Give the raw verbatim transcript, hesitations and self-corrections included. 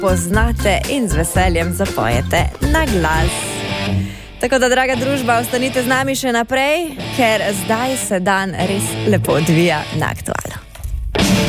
poznate in z veseljem zapojete na glas. Tako da, draga družba, ostanite z nami še naprej, ker zdaj se dan res lepo odvija na Aktualu.